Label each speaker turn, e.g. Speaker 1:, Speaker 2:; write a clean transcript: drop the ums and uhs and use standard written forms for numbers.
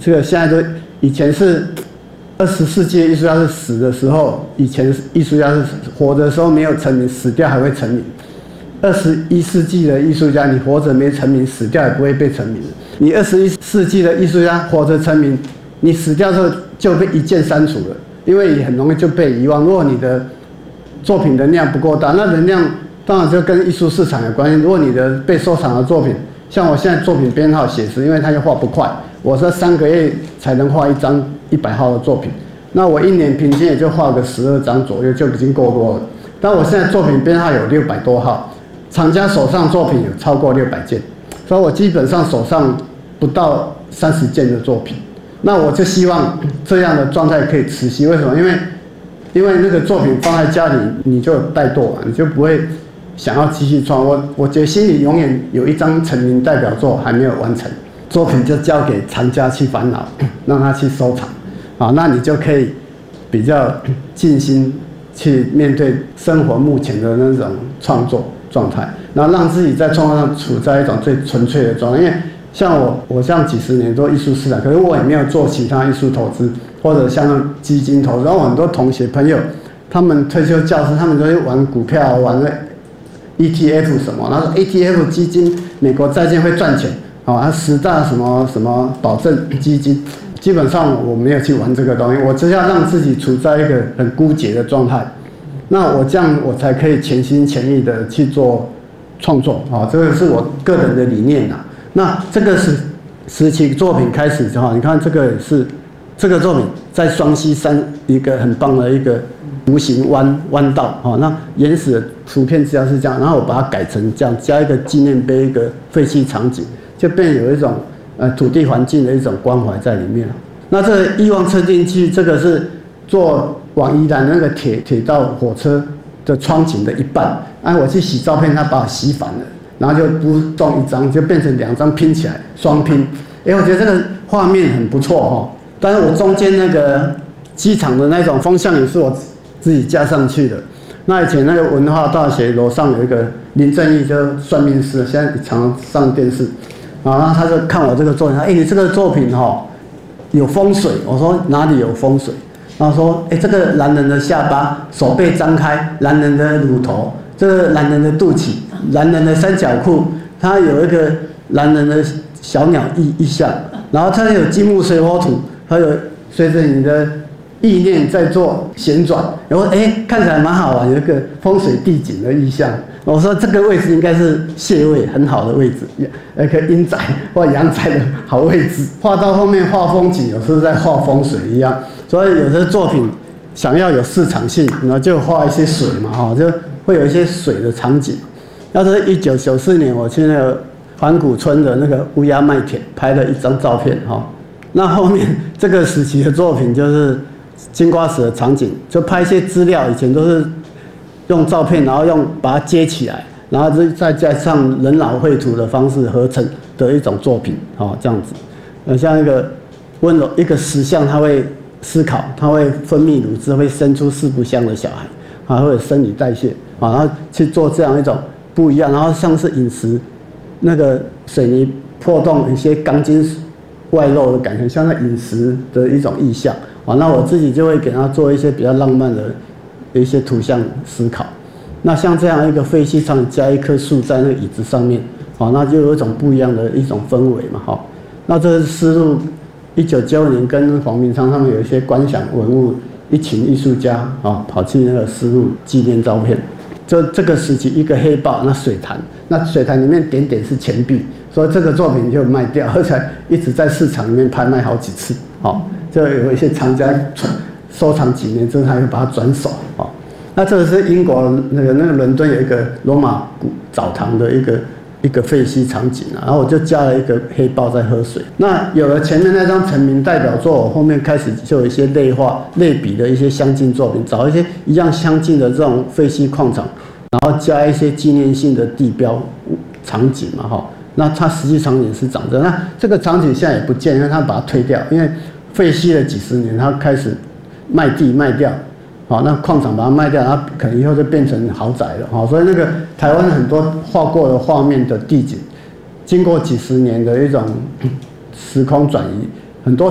Speaker 1: 这个现在都以前是20世纪的艺术家是死的时候，以前艺术家是活的时候没有成名，死掉还会成名。21世纪的艺术家，你活着没成名，死掉也不会被成名。你21世纪的艺术家活着成名，你死掉之后就被一键删除了，因为你很容易就被遗忘。如果你的作品的量不够大，那能量当然就跟艺术市场有关系。如果你的被收藏的作品，像我现在作品编号写实，因为它就画不快，我是3个月才能画一张100号的作品，那我1年平均也就画个12张左右就已经够多了。但我现在作品编号有600多号，厂家手上作品有超过600件，所以我基本上手上不到30件的作品。那我就希望这样的状态可以持续。为什么？因为那个作品放在家里，你就怠惰，你就不会想要继续创。我觉得心里永远有一张成名代表作还没有完成，作品就交给厂家去烦恼，让他去收藏。好，那你就可以比较尽心去面对生活目前的那种创作状态，然后让自己在创作上处在一种最纯粹的状态。因为像我像几十年做艺术市场，可是我也没有做其他艺术投资，或者像基金投资。然后我很多同学朋友，他们退休教师，他们都会玩股票，玩那 ETF 什么，然后 ETF 基金，美国债券会赚钱，啊，10大什么保证基金，基本上我没有去玩这个东西，我只要让自己处在一个很孤寂的状态，那我这样我才可以全心全意的去做创作，啊，这个是我个人的理念啊。那这个是时期作品开始之后，你看这个是这个作品在双溪山一个很棒的一个弧形弯道，哦，那原始的图片资料是这样，然后我把它改成这样，加一个纪念碑，一个废弃场景，就变有一种土地环境的一种关怀在里面。那这个忆望测定器，这个是做往宜兰那个铁道火车的窗景的一半，我去洗照片，他把我洗反了。然后就不中1张，就变成2张拼起来，双拼。我觉得这个画面很不错哦。但是我中间那个机场的那种风向也是我自己加上去的。那以前那个文化大学楼上有一个林正义，就是算命师，现在常上电视。然后他就看我这个作品，他你这个作品有风水。我说哪里有风水？然后说这个男人的下巴，手背张开，男人的乳头，这个男人的肚脐。男人的三角裤，它有一个男人的小鸟意象，然后它有金木水火土，还有随着你的意念在做旋转，然后看起来蛮好玩，有一个风水地景的意象。我说这个位置应该是穴位，很好的位置，一个阴宅或阳宅的好位置。画到后面画风景，有时候在画风水一样，所以有些作品想要有市场性，然后就画一些水嘛，就会有一些水的场景。那是1994年，我去那个环古村的那个乌鸦麦田拍了一张照片哈。那后面这个时期的作品就是金瓜石的场景，就拍一些资料，以前都是用照片，然后把它接起来，然后再加上人脑绘图的方式合成的一种作品，这样子。像一个温柔一个石像，它会思考，它会分泌乳汁，会生出四不像的小孩，还会有生理代谢，然后去做这样一种。不一样，然后像是饮食，那个水泥破洞，一些钢筋外露的感觉，像那饮食的一种意象。那我自己就会给他做一些比较浪漫的一些图像思考。那像这样一个废墟上加一棵树在那个椅子上面，那就有一种不一样的一种氛围嘛。那这是丝路1995年跟黄明昌他们有一些观想文物，一群艺术家跑去那个丝路纪念照片。就这个时期一个黑豹，那水潭里面点点是钱币，所以这个作品就卖掉，而且一直在市场里面拍卖好几次，就有一些藏家收藏几年之后，他又把它转手，那这个是英国那个伦敦有一个罗马古澡堂的一个废墟场景，然后我就加了一个黑豹在喝水。那有了前面那张成名代表作，我后面开始就有一些类比的一些相近作品，找一些一样相近的这种废墟矿场，然后加一些纪念性的地标场景嘛，那它实际场景是长这样。那这个场景现在也不见，因为它把它推掉，因为废墟了几十年，它开始卖地卖掉。那矿场把它卖掉，它可能以后就变成豪宅了，所以那个台湾很多画过的画面的地景，经过几十年的一种时空转移，很多